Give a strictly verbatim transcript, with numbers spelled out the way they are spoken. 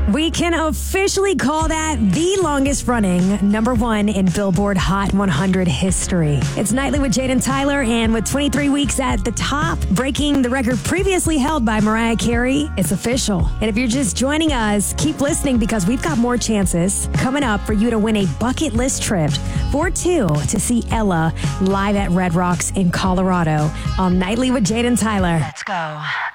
We can officially call that the longest running number one in Billboard Hot one hundred history. It's Nightly with Jade and Tyler, and with twenty-three weeks at the top, breaking the record previously held by Mariah Carey, it's official. And if you're just joining us, keep listening because we've got more chances coming up for you to win a bucket list trip for two to see Ella live at Red Rocks in Colorado on Nightly with Jade and Tyler. Let's go.